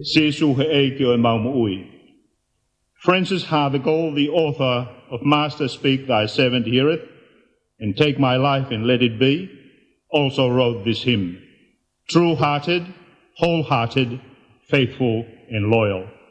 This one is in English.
Sisu he eikio e maumuui. Francis Havergal, the author of Master Speak Thy Servant Heareth, and Take My Life and Let It Be, also wrote this hymn, true-hearted, whole-hearted, faithful and loyal.